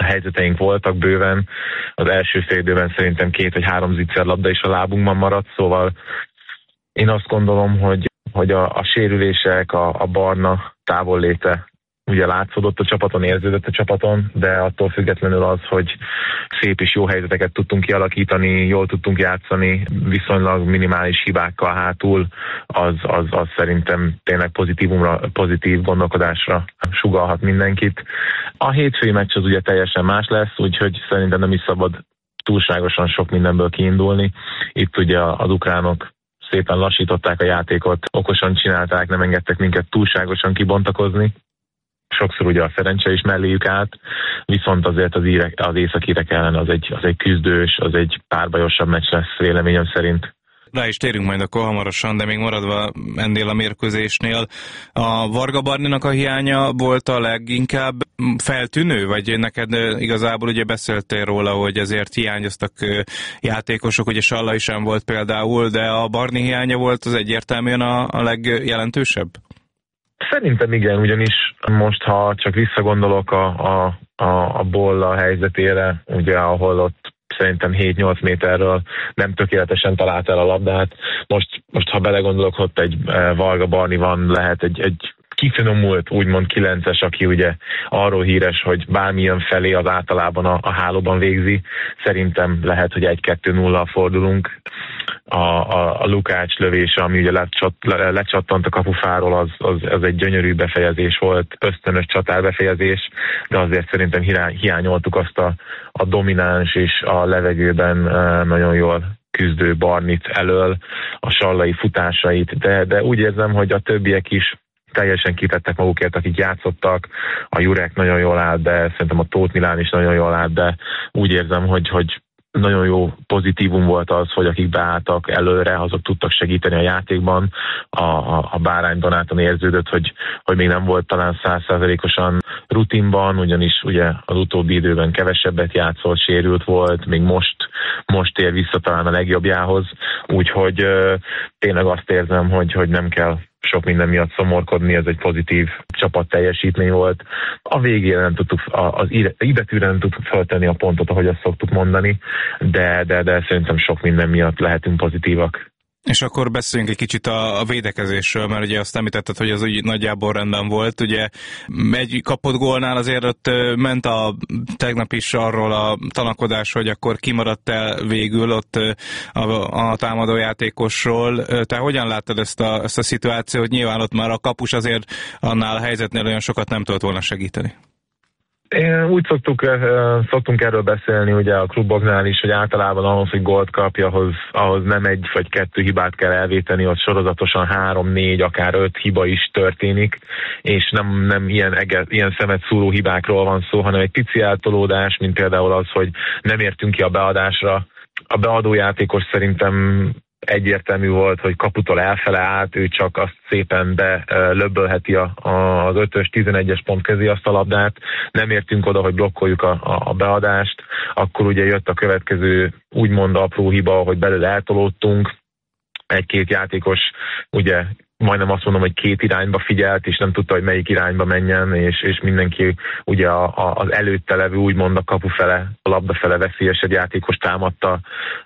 helyzeteink voltak bőven. Az első fél időben szerintem 2 vagy 3 zicser labda is a lábunkban maradt, szóval én azt gondolom, hogy a sérülések, a Barna távolléte ugye látszódott a csapaton, érződött a csapaton, de attól függetlenül az, hogy szép és jó helyzeteket tudtunk kialakítani, jól tudtunk játszani, viszonylag minimális hibákkal hátul, az szerintem tényleg pozitív gondolkodásra sugallhat mindenkit. A hétfői meccs az ugye teljesen más lesz, úgyhogy szerintem nem is szabad túlságosan sok mindenből kiindulni. Itt ugye az ukránok szépen lassították a játékot, okosan csinálták, nem engedtek minket túlságosan kibontakozni. Sokszor ugye a szerencse is melléjük állt, viszont azért az északírek ellen az egy küzdős, az egy párbajosabb meccs lesz véleményem szerint. Rá is térünk majd akkor hamarosan, de még maradva ennél a mérkőzésnél. A Varga Barninak a hiánya volt a leginkább feltűnő, vagy neked igazából ugye beszéltél róla, hogy ezért hiányoztak játékosok, ugye Sallai sem volt például, de a Barni hiánya volt az egyértelműen a legjelentősebb? Szerintem igen, ugyanis most, ha csak visszagondolok a Bolla helyzetére, ugye ahol ott szerintem 7-8 méterről nem tökéletesen talált el a labdát. Most ha belegondolok, ott egy Varga Barni van, lehet egy kifinomult, úgymond 9-es, aki ugye arról híres, hogy bármilyen felé az általában a hálóban végzi. Szerintem lehet, hogy 1-2-0-al fordulunk. A Lukács lövése, ami ugye lecsattant a kapufáról, az egy gyönyörű befejezés volt, ösztönös csatárbefejezés, de azért szerintem hiányoltuk azt a domináns és a levegőben nagyon jól küzdő Barnit elől, a Sallai futásait, de úgy érzem, hogy a többiek is teljesen kitettek magukért, akik játszottak. A Jurek nagyon jól állt be, szerintem a Tóth Milán is nagyon jól állt be. Úgy érzem, hogy nagyon jó pozitívum volt az, hogy akik beálltak előre, azok tudtak segíteni a játékban. A Bárány Donáton érződött, hogy még nem volt talán 100%-osan rutinban, ugyanis ugye az utóbbi időben kevesebbet játszott, sérült volt, még most ér vissza talán a legjobbjához. Úgyhogy tényleg azt érzem, hogy nem kell sok minden miatt szomorkodni, ez egy pozitív csapat teljesítmény volt. A végére nem tudtuk, az idetűre nem tudtuk feltenni a pontot, ahogy azt szoktuk mondani, de szerintem sok minden miatt lehetünk pozitívak. És akkor beszéljünk egy kicsit a védekezésről, mert ugye azt említetted, hogy az úgy nagyjából rendben volt. Ugye egy kapott gólnál azért ott ment tegnap is arról a tanakodás, hogy akkor kimaradt el végül ott a támadójátékosról. Te hogyan láttad ezt a szituációt? Nyilván ott már a kapus azért annál a helyzetnél olyan sokat nem tudott volna segíteni. Úgy szoktunk erről beszélni ugye a kluboknál is, hogy általában ahhoz, hogy gólt kapja, ahhoz nem 1 vagy 2 hibát kell elvéteni, ott sorozatosan 3, 4, akár 5 hiba is történik, és nem ilyen szemet szúró hibákról van szó, hanem egy pici eltolódás, mint például az, hogy nem értünk ki a beadásra. A beadójátékos szerintem egyértelmű volt, hogy kaputól elfele állt, ő csak azt szépen belöbbölheti az 5-ös, 11-es pont közé azt a labdát. Nem értünk oda, hogy blokkoljuk a beadást. Akkor ugye jött a következő úgymond apró hiba, hogy belőle eltolódtunk. 1-2 játékos ugye majdnem azt mondom, hogy 2 irányba figyelt, és nem tudta, hogy melyik irányba menjen, és mindenki ugye az előtte levő, úgymond a kapu fele, a labda fele veszélyesebb játékos támadta.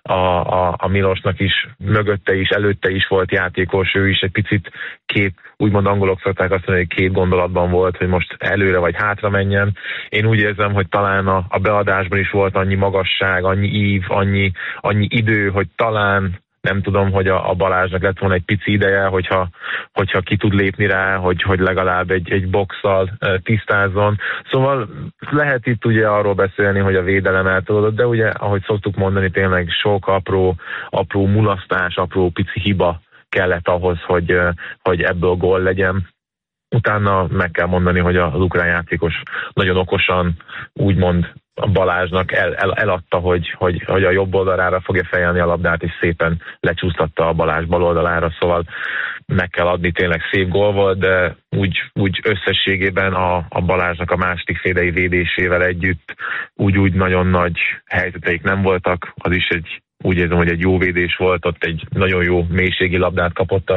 A Milosnak is mögötte is, előtte is volt játékos, ő is egy picit úgymond angolok szokták azt mondani, hogy 2 gondolatban volt, hogy most előre vagy hátra menjen. Én úgy érzem, hogy talán a beadásban is volt annyi magasság, annyi ív, annyi idő, hogy talán nem tudom, hogy a Balázsnak lett volna egy pici ideje, hogyha ki tud lépni rá, hogy legalább egy boxszal tisztázzon. Szóval lehet itt ugye arról beszélni, hogy a védelem eltolódott, de ugye, ahogy szoktuk mondani, tényleg sok apró mulasztás, apró pici hiba kellett ahhoz, hogy ebből gól legyen. Utána meg kell mondani, hogy az ukrán játékos nagyon okosan, úgymond a Balázsnak eladta, hogy a jobb oldalára fogja fejelni a labdát, és szépen lecsúsztatta a Balázs bal oldalára, szóval meg kell adni, tényleg szép gól volt, de úgy összességében a Balázsnak a második félidei védésével együtt úgy nagyon nagy helyzeteik nem voltak, az is egy úgy érzem, hogy egy jó védés volt, ott egy nagyon jó mélységi labdát kapott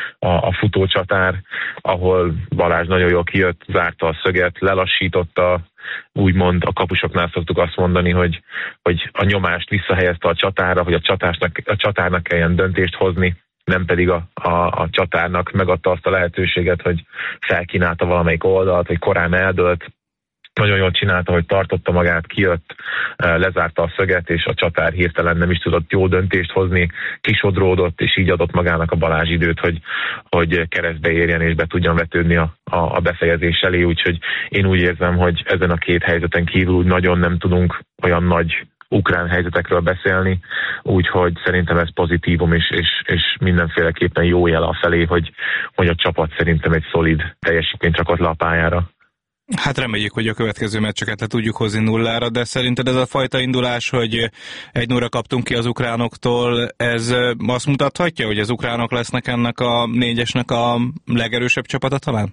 a futócsatár, ahol Balázs nagyon jól kijött, zárta a szöget, lelassította, úgymond a kapusoknál szoktuk azt mondani, hogy a nyomást visszahelyezte a csatára, hogy a csatárnak kelljen döntést hozni, nem pedig a csatárnak megadta azt a lehetőséget, hogy felkínálta valamelyik oldalt, vagy korán eldőlt. Nagyon jól csinálta, hogy tartotta magát, kijött, lezárta a szöget, és a csatár hirtelen nem is tudott jó döntést hozni, kisodródott, és így adott magának a Balázs időt, hogy keresztbe érjen, és be tudjon vetődni a befejezés elé. Úgyhogy én úgy érzem, hogy ezen a két helyzeten kívül nagyon nem tudunk olyan nagy ukrán helyzetekről beszélni, úgyhogy szerintem ez pozitívum, és mindenféleképpen jó jel afelé, hogy a csapat szerintem egy szolid teljesítményt rakott le a pályára. Hát reméljük, hogy a következő meccseket le tudjuk hozni 0-ra, de szerinted ez a fajta indulás, hogy 1-0-ra kaptunk ki az ukránoktól, ez azt mutathatja, hogy az ukránok lesznek ennek a négyesnek a legerősebb csapata talán?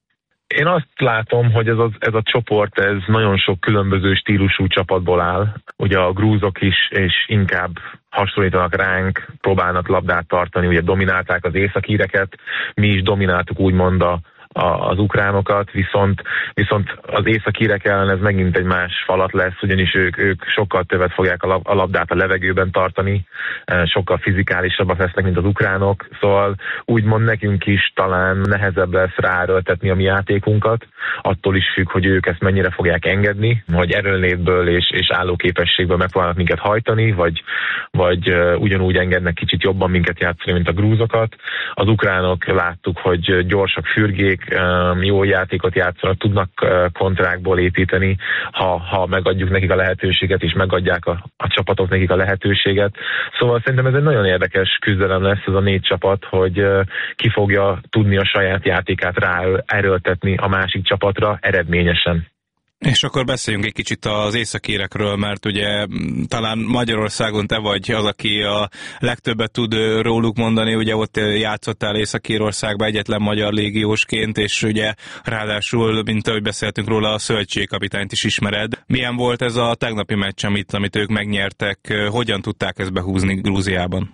Én azt látom, hogy ez a csoport ez nagyon sok különböző stílusú csapatból áll. Ugye a grúzok is, és inkább hasonlítanak ránk, próbálnak labdát tartani, ugye dominálták az északíreket, mi is domináltuk úgymond az ukránokat, viszont az északírek ellen ez megint egy más falat lesz, ugyanis ők sokkal többet fogják a labdát a levegőben tartani, sokkal fizikálisabbak lesznek, mint az ukránok, szóval úgymond nekünk is talán nehezebb lesz ráerőltetni a mi játékunkat, attól is függ, hogy ők ezt mennyire fogják engedni, hogy erőnlétből és állóképességből megpróbálnak minket hajtani, vagy ugyanúgy engednek kicsit jobban minket játszani, mint a grúzokat. Az ukránok láttuk, hogy gyorsak, fürgék, jó játékot játszanak, tudnak kontrákból építeni, ha megadjuk nekik a lehetőséget, és megadják a csapatok nekik a lehetőséget. Szóval szerintem ez egy nagyon érdekes küzdelem lesz ez a négy csapat, hogy ki fogja tudni a saját játékát ráerőltetni a másik csapatra eredményesen. És akkor beszéljünk egy kicsit az északírekről, mert ugye talán Magyarországon te vagy az, aki a legtöbbet tud róluk mondani, ugye ott játszottál Észak-Írországban egyetlen magyar légiósként, és ugye ráadásul, mint ahogy beszéltünk róla, a szövetségkapitányt is ismered. Milyen volt ez a tegnapi meccs, amit ők megnyertek, hogyan tudták ezt behúzni Grúziában?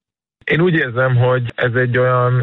Én úgy érzem, hogy ez egy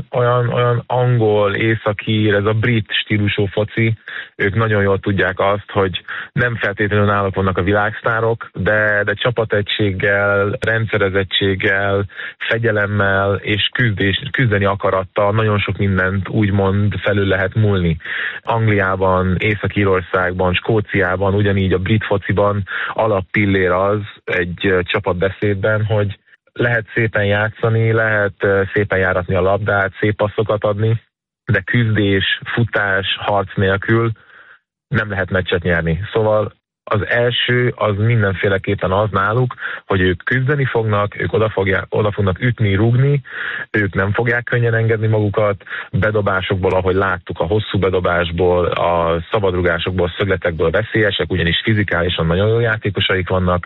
olyan angol, északír, ez a brit stílusú foci. Ők nagyon jól tudják azt, hogy nem feltétlenül náluk vannak a világsztárok, de csapategységgel, rendszerezettséggel, fegyelemmel és küzdeni akarattal nagyon sok mindent úgymond felül lehet múlni. Angliában, Észak-Írországban, Skóciában, ugyanígy a brit fociban alappillér az egy csapatbeszédben, hogy lehet szépen játszani, lehet szépen járatni a labdát, szép passzokat adni, de küzdés, futás, harc nélkül nem lehet meccset nyerni. Szóval az első az mindenféleképpen az náluk, hogy ők küzdeni fognak, ők oda fognak ütni, rúgni, ők nem fogják könnyen engedni magukat, bedobásokból, ahogy láttuk, a hosszú bedobásból, a szabadrugásokból, szögletekből veszélyesek, ugyanis fizikálisan nagyon jó játékosaik vannak,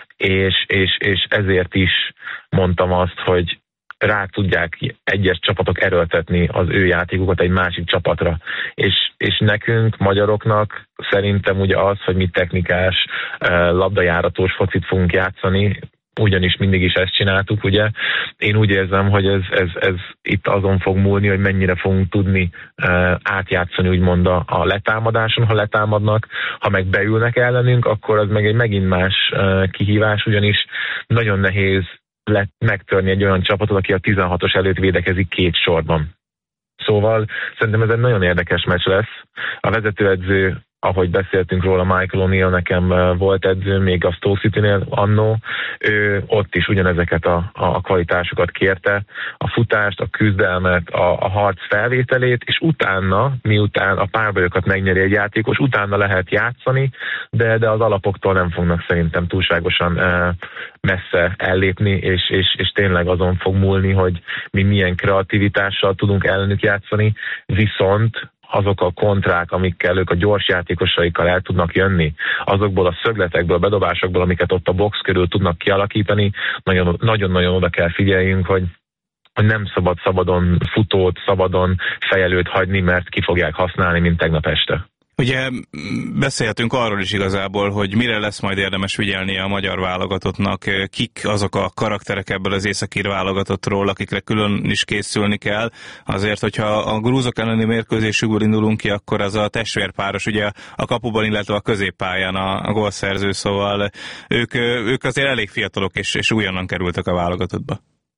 és ezért is mondtam azt, hogy rá tudják egyes csapatok erőltetni az ő játékukat egy másik csapatra. És nekünk, magyaroknak szerintem ugye az, hogy mi technikás, labdajáratós focit fogunk játszani, ugyanis mindig is ezt csináltuk, ugye. Én úgy érzem, hogy ez itt azon fog múlni, hogy mennyire fogunk tudni átjátszani úgymond a letámadáson, ha letámadnak, ha meg beülnek ellenünk, akkor az meg egy megint más kihívás, ugyanis nagyon nehéz megtörni egy olyan csapatot, aki a 16-os előtt védekezik két sorban. Szóval szerintem ez egy nagyon érdekes meccs lesz. A vezetőedző, ahogy beszéltünk róla, Michael O'Neill nekem volt edző, még a Stoke City-nél annó, ő ott is ugyanezeket a kvalitásokat kérte, a futást, a küzdelmet, a harc felvételét, és utána, miután a párbajokat megnyeri egy játékos, utána lehet játszani, de az alapoktól nem fognak szerintem túlságosan messze ellépni, és tényleg azon fog múlni, hogy mi milyen kreativitással tudunk ellenük játszani, viszont azok a kontrák, amikkel ők a gyors játékosaikkal el tudnak jönni, azokból a szögletekből, bedobásokból, amiket ott a box körül tudnak kialakítani, nagyon-nagyon oda kell figyeljünk, hogy nem szabadon futót, szabadon fejelőt hagyni, mert ki fogják használni, mint tegnap este. Ugye beszélhetünk arról is igazából, hogy mire lesz majd érdemes figyelni a magyar válogatottnak, kik azok a karakterek ebből az északír válogatottról, akikre külön is készülni kell. Azért, hogyha a grúzok elleni mérkőzésükből indulunk ki, akkor az a testvérpáros ugye a kapuban, illetve a középpályán a gólszerző, szóval ők azért elég fiatalok és újonnan kerültek a válogatottba.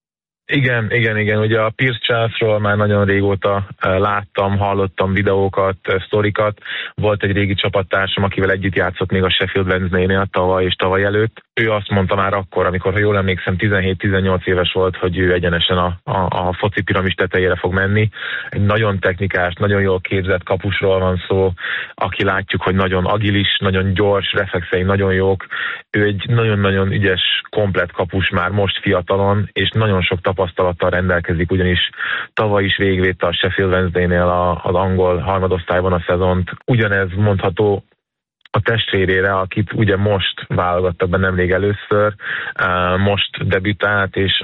Igen. Ugye a Pierce Charlesról már nagyon régóta láttam, hallottam videókat, sztorikat. Volt egy régi csapattársam, akivel együtt játszott még a Sheffield Wednesday-nél tavaly és tavaly előtt. Ő azt mondta már akkor, amikor, ha jól emlékszem, 17-18 éves volt, hogy ő egyenesen a foci piramis tetejére fog menni. Egy nagyon technikás, nagyon jól képzett kapusról van szó, aki látjuk, hogy nagyon agilis, nagyon gyors, reflexei nagyon jók. Ő egy nagyon-nagyon ügyes, komplett kapus már most fiatalon, és nagyon sok tapasztalattal rendelkezik, ugyanis tavaly is végigvédte a Sheffield Wednesday-nél az angol harmadosztályban a szezont. Ugyanez mondható a testvérére, akit ugye most válogattak be nemrég először, most debütált, és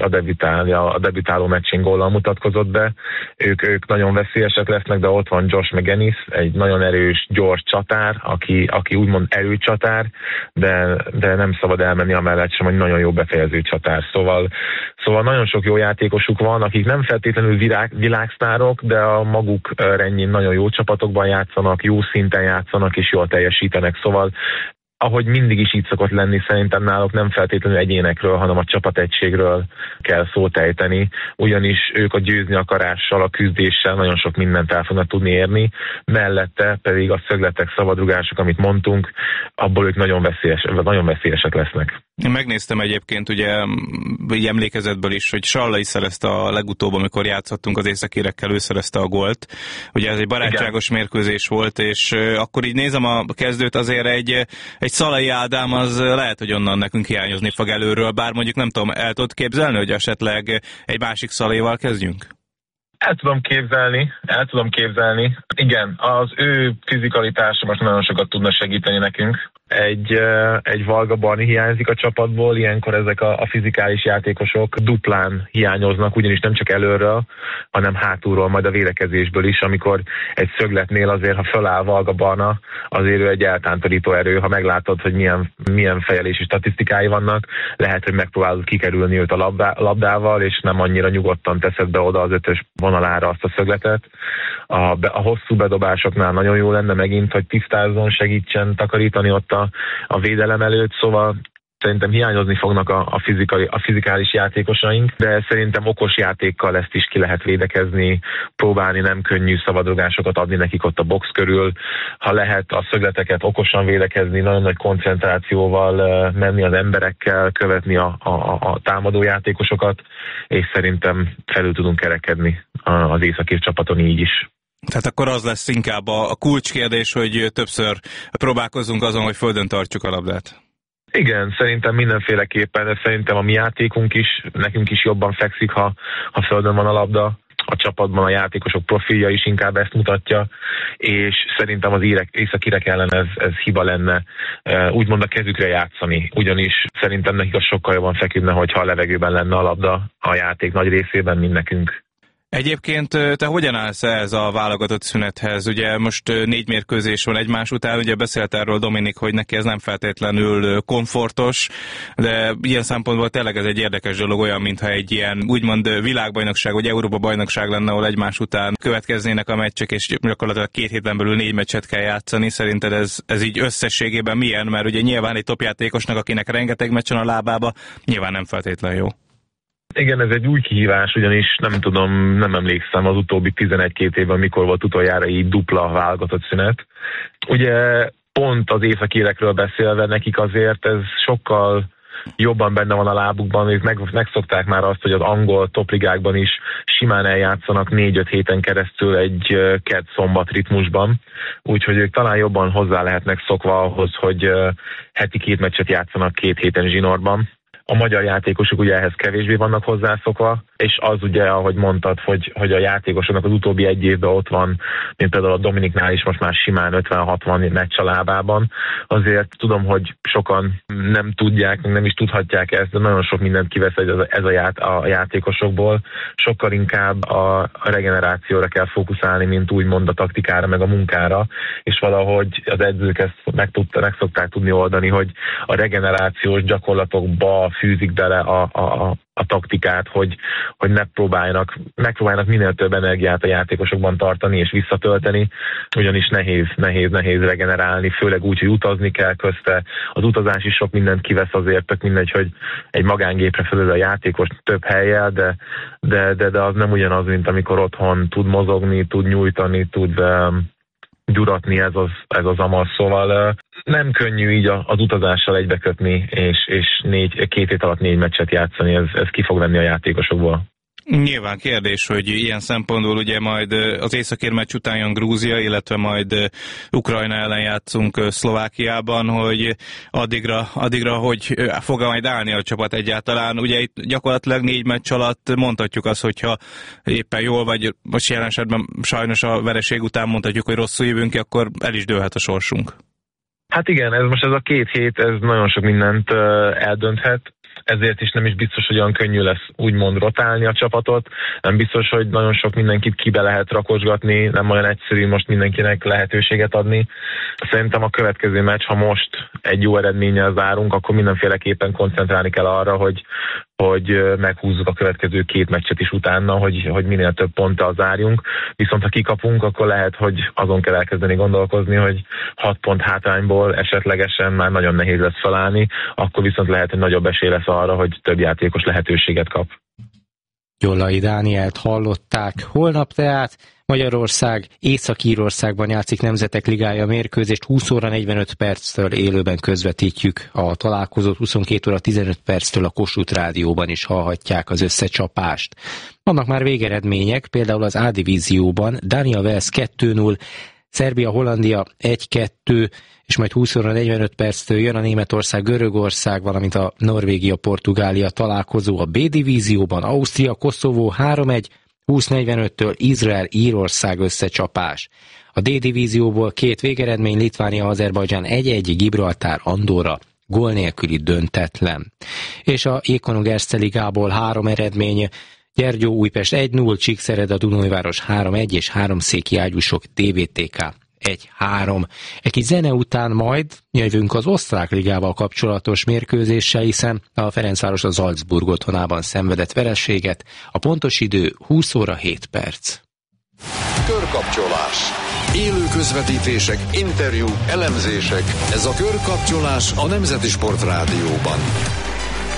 a debütáló meccsén góllal mutatkozott be. Ők nagyon veszélyesek lesznek, de ott van Josh McGuinness, egy nagyon erős, gyors csatár, aki úgymond erőcsatár, de nem szabad elmenni amellett sem, hogy nagyon jó befejező csatár. Szóval nagyon sok jó játékosuk van, akik nem feltétlenül világsztárok, de a maguk rendjén nagyon jó csapatokban játszanak, jó szinten játszanak, és jól teljesítenek. Szóval, ahogy mindig is így szokott lenni, szerintem náluk nem feltétlenül egyénekről, hanem a csapategységről kell szót ejteni, ugyanis ők a győzni akarással, a küzdéssel nagyon sok mindent el fognak tudni érni, mellette pedig a szögletek, szabadrugások, amit mondtunk, abból ők nagyon veszélyesek lesznek. Én megnéztem egyébként ugye emlékezetből is, hogy Sallai szerezte a legutóbb, amikor játszottunk az északírekkel, ő szerezte a gólt. Ugye ez egy barátságos mérkőzés volt, és akkor így nézem a kezdőt, azért egy Szalai Ádám az lehet, hogy onnan nekünk hiányozni fog előről, bár mondjuk nem tudom, el tudod képzelni, hogy esetleg egy másik Szalaival kezdjünk? El tudom képzelni. Igen, az ő fizikalitása most nagyon sokat tudna segíteni nekünk. Egy Valga Barni hiányzik a csapatból, ilyenkor ezek a fizikális játékosok duplán hiányoznak, ugyanis nem csak előről, hanem hátulról, majd a védekezésből is, amikor egy szögletnél azért, ha föláll Valga Barna, azért ő egy eltántorító erő, ha meglátod, hogy milyen fejelési statisztikái vannak, lehet, hogy megpróbálod kikerülni őt a labdával, és nem annyira nyugodtan teszed be oda az 5-ös vonalára azt a szögletet. A hosszú bedobásoknál nagyon jó lenne megint, hogy tisztázzon, segítsen takarítani ott a védelem előtt, szóval szerintem hiányozni fognak a fizikális játékosaink, de szerintem okos játékkal ezt is ki lehet védekezni, próbálni nem könnyű szabadrugásokat adni nekik ott a box körül. Ha lehet a szögleteket okosan védekezni, nagyon nagy koncentrációval menni az emberekkel, követni a támadó játékosokat, és szerintem felül tudunk kerekedni az északír csapaton így is. Tehát akkor az lesz inkább a kulcskérdés, hogy többször próbálkozzunk azon, hogy földön tartjuk a labdát. Igen, szerintem mindenféleképpen, de szerintem a mi játékunk is, nekünk is jobban fekszik, ha földön van a labda. A csapatban a játékosok profilja is inkább ezt mutatja, és szerintem az északírek ellen ez hiba lenne úgymond a kezükre játszani, ugyanis szerintem nekik a sokkal jobban feküdne, hogyha a levegőben lenne a labda a játék nagy részében, mint nekünk. Egyébként te hogyan állsz ez a válogatott szünethez? Ugye most 4 mérkőzés van egymás után, ugye beszélt erről Dominik, hogy neki ez nem feltétlenül komfortos, de ilyen szempontból tényleg ez egy érdekes dolog, olyan, mintha egy ilyen úgymond világbajnokság vagy Európa-bajnokság lenne, ahol egymás után következnének a meccsek, és gyakorlatilag 2 héten belül 4 meccset kell játszani. Szerinted ez így összességében milyen? Mert ugye nyilván egy topjátékosnak, akinek rengeteg meccsen a lábába, nyilván nem feltétlenül jó. Igen, ez egy új kihívás, ugyanis nem emlékszem az utóbbi 11-2 évben, mikor volt utoljára így dupla válogatott szünet. Ugye pont az északírekről beszélve, nekik azért ez sokkal jobban benne van a lábukban, ők megszokták már azt, hogy az angol topligákban is simán eljátszanak 4-5 héten keresztül egy kedd-szombat ritmusban, úgyhogy ők talán jobban hozzá lehetnek szokva ahhoz, hogy heti 2 meccset játszanak 2 héten zsinórban. A magyar játékosok ugye ehhez kevésbé vannak hozzászokva, és az ugye, ahogy mondtad, hogy a játékosoknak az utóbbi egy évben ott van, mint például a Dominiknál is most már simán 50-60 meccs a lábában. Azért tudom, hogy sokan nem tudják, nem is tudhatják ezt, de nagyon sok mindent kivesz a játékosokból. Sokkal inkább a regenerációra kell fókuszálni, mint úgymond a taktikára, meg a munkára, és valahogy az edzők ezt meg szokták tudni oldani, hogy a regenerációs gyakorlatokba fűzik bele a taktikát, hogy megpróbáljanak minél több energiát a játékosokban tartani és visszatölteni, ugyanis nehéz regenerálni, főleg úgy, hogy utazni kell közte. Az utazás is sok mindent kivesz, azért tök mindegy, hogy egy magángépre felül a játékos több hellyel, de az nem ugyanaz, mint amikor otthon tud mozogni, tud nyújtani, tud gyuratni ez az amaz, szóval nem könnyű így az utazással egybekötni, és 2 hét alatt 4 meccset játszani, ez ki fog venni a játékosokból. Nyilván kérdés, hogy ilyen szempontból ugye majd az északír meccs után jön Grúzia, illetve majd Ukrajna ellen játszunk Szlovákiában, hogy addigra hogy fog majd állni a csapat egyáltalán. Ugye itt gyakorlatilag 4 meccs alatt mondhatjuk azt, hogyha éppen jól vagy, most jelen esetben sajnos a vereség után mondhatjuk, hogy rosszul jövünk ki, akkor el is dőlhet a sorsunk. Hát igen, ez a 2 hét, ez nagyon sok mindent eldönthet. Ezért is nem is biztos, hogy olyan könnyű lesz úgymond rotálni a csapatot, nem biztos, hogy nagyon sok mindenkit kibe lehet rakosgatni, nem olyan egyszerű most mindenkinek lehetőséget adni. Szerintem a következő meccs, ha most egy jó eredménnyel zárunk, akkor mindenféleképpen koncentrálni kell arra, hogy meghúzzuk a következő 2 meccset is utána, hogy minél több ponttal zárjunk. Viszont ha kikapunk, akkor lehet, hogy azon kell elkezdeni gondolkozni, hogy 6 pont hátrányból esetlegesen már nagyon nehéz lesz felállni, akkor viszont lehet, hogy nagyobb esély lesz arra, hogy több játékos lehetőséget kap. Gyolai Dánielt hallották. Holnap tehát Magyarország Észak-Írországban játszik Nemzetek Ligája mérkőzést, 20 óra 45 perctől élőben közvetítjük a találkozót, 22 óra 15 perctől a Kossuth Rádióban is hallhatják az összecsapást. Vannak már végeredmények, például az A-divízióban Dania-Wales 2-0, Szerbia-Hollandia 1-2, és majd 20 óra 45 perctől jön a Németország-Görögország, valamint a Norvégia-Portugália találkozó. A B-divízióban Ausztria-Koszovó 3-1, 20:45-től Izrael-Írország összecsapás. A D-divízióból 2 végeredmény, Litvánia-Azerbajdzsán 1-1, Gibraltár-Andorra gól nélküli döntetlen. És a Jégkorong Erste Ligából 3 eredmény, Gyergyó-Újpest 1-0, Csíkszereda-Dunajváros 3-1 és Háromszéki Ágyúsok DVTK 1-3. Egy kis zene után majd jövünk az osztrák ligával kapcsolatos mérkőzéssel, hiszen a Ferencváros a Salzburg otthonában szenvedett vereséget. A pontos idő 20 óra 7 perc. Körkapcsolás. Élő közvetítések, interjú, elemzések. Ez a Körkapcsolás a Nemzeti Sport Rádióban.